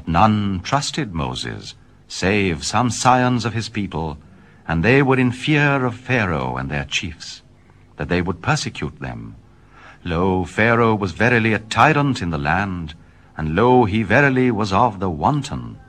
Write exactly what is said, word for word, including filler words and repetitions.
But none trusted Moses, save some scions of his people, and they were in fear of Pharaoh and their chiefs, that they would persecute them. Lo, Pharaoh was verily a tyrant in the land, and lo, he verily was of the wanton.